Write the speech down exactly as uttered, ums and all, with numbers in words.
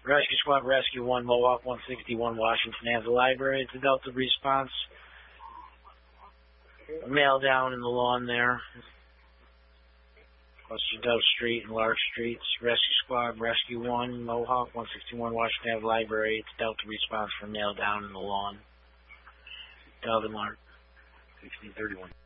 Rescue Squad, Rescue one, Mohawk one sixty-one, Washington has a library. It's a Delta response. A male down in the lawn there. Cluster Dove Street and Lark Streets. Rescue Squad, Rescue one, Mohawk one sixty-one, Washington Ave Library. It's Delta response for male down in the lawn. Delta Mark. sixteen thirty-one.